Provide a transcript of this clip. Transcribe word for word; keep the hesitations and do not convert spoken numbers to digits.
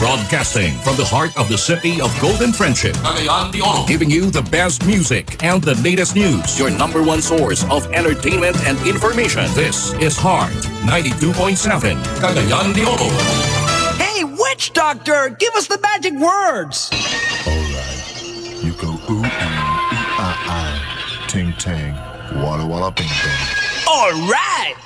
Broadcasting from the heart of the city of Golden Friendship. Cagayan de Oro. Giving you the best music and the latest news. Your number one source of entertainment and information. This is Heart ninety-two point seven. Cagayan de Oro. Hey, witch doctor, give us the magic words. Alright. You go ooh, ooh, ooh, ah, ah. Ting, tang. Walla, walla, bing, bang. Alright.